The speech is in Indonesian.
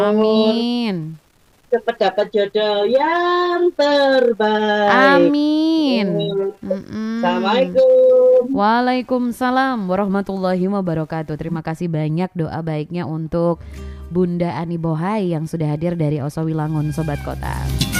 Amin. Cepat dapat jodoh yang terbaik. Amin. Mm-mm. Assalamualaikum. Waalaikumsalam warahmatullahi wabarakatuh. Terima kasih banyak doa baiknya untuk Bunda Ani Bohai yang sudah hadir dari Osowi Langun, Sobat Kota.